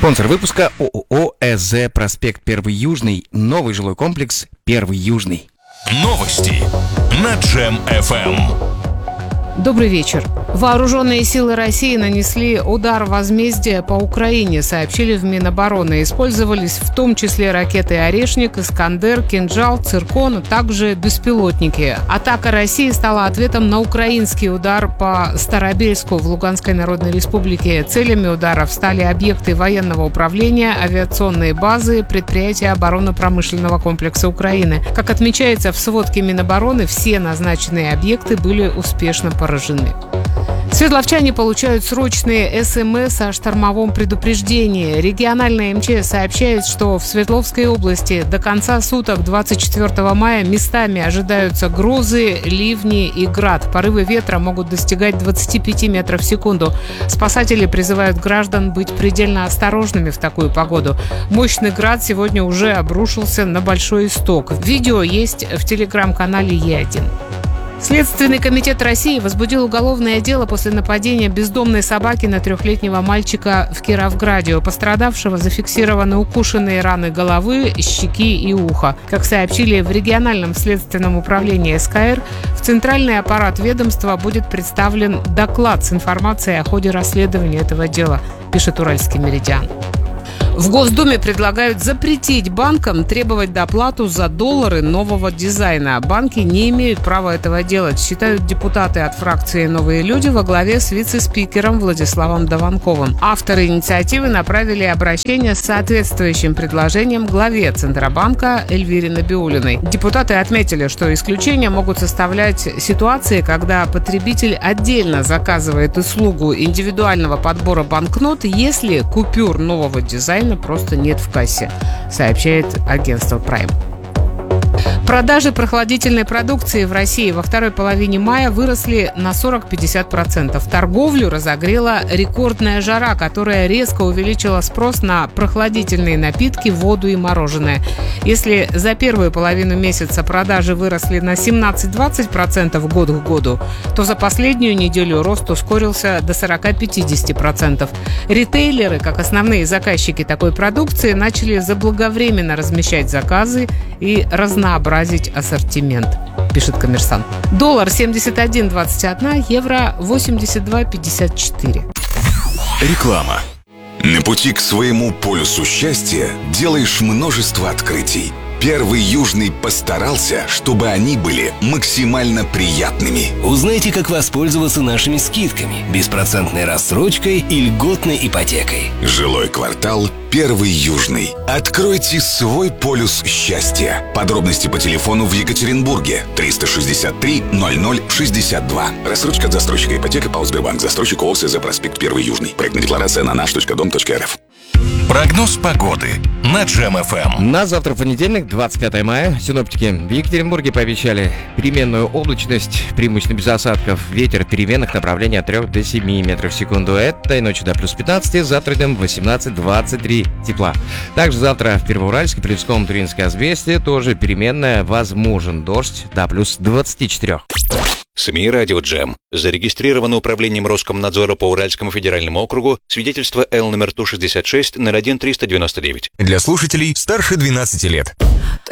Спонсор выпуска ООО ЭЗ «Проспект 1 Южный». Новый жилой комплекс «1 Южный». Новости на Джем-ФМ. Добрый вечер. Вооруженные силы России нанесли удар возмездия по Украине, сообщили в Минобороны. Использовались в том числе ракеты «Орешник», «Искандер», «Кинжал», «Циркон», а также беспилотники. Атака России стала ответом на украинский удар по Старобельску в Луганской Народной Республике. Целями ударов стали объекты военного управления, авиационные базы, предприятия оборонно-промышленного комплекса Украины. Как отмечается в сводке Минобороны, все назначенные объекты были успешно поражены. Свердловчане получают срочные СМС о штормовом предупреждении. Региональная МЧС сообщает, что в Свердловской области до конца суток 24 мая местами ожидаются грозы, ливни и град. Порывы ветра могут достигать 25 метров в секунду. Спасатели призывают граждан быть предельно осторожными в такую погоду. Мощный град сегодня уже обрушился на Большой Исток. Видео есть в телеграм-канале Е1. Следственный комитет России возбудил уголовное дело после нападения бездомной собаки на 3-летнего мальчика в Кировграде. У пострадавшего зафиксированы укушенные раны головы, щеки и уха. Как сообщили в региональном следственном управлении СКР, в центральный аппарат ведомства будет представлен доклад с информацией о ходе расследования этого дела, пишет «Уральский меридиан». В Госдуме предлагают запретить банкам требовать доплату за доллары нового дизайна. Банки не имеют права этого делать, считают депутаты от фракции «Новые люди» во главе с вице-спикером Владиславом Дованковым. Авторы инициативы направили обращение с соответствующим предложением главе Центробанка Эльвире Набиуллиной. Депутаты отметили, что исключения могут составлять ситуации, когда потребитель отдельно заказывает услугу индивидуального подбора банкнот, если купюр нового дизайна просто нет в кассе, сообщает агентство Prime. Продажи прохладительной продукции в России во второй половине мая выросли на 40-50%. Торговлю разогрела рекордная жара, которая резко увеличила спрос на прохладительные напитки, воду и мороженое. Если за первую половину месяца продажи выросли на 17-20% год к году, то за последнюю неделю рост ускорился до 40-50%. Ритейлеры, как основные заказчики такой продукции, начали заблаговременно размещать заказы и разнообразить ассортимент, пишет «Коммерсант». Доллар 71.21, евро 82.54. Реклама. На пути к своему полюсу счастья делаешь множество открытий. Первый Южный постарался, чтобы они были максимально приятными. Узнайте, как воспользоваться нашими скидками, беспроцентной рассрочкой и льготной ипотекой. Жилой квартал «Первый Южный». Откройте свой полюс счастья. Подробности по телефону в Екатеринбурге 363 0062. Рассрочка от застройщика ипотека ПАО «Сбербанк». Застройщик ООО СЗ «Проспект 1 Южный». Проектная декларация на наш.дом.рф. Прогноз погоды на Джем-ФМ. На завтра, понедельник, 25 мая, синоптики в Екатеринбурге пообещали переменную облачность, преимущественно без осадков. Ветер переменных направлений от 3 до 7 метров в секунду. Этой ночью до плюс 15, завтра днем 18-23 тепла. Также завтра в Первоуральске, Плевском, Туринской Азбесте тоже переменная, возможен дождь до плюс 24. СМИ «Радио Джем». Зарегистрировано управлением Роскомнадзора по Уральскому федеральному округу свидетельство Л номер Ту-66 01-399. Для слушателей старше 12 лет.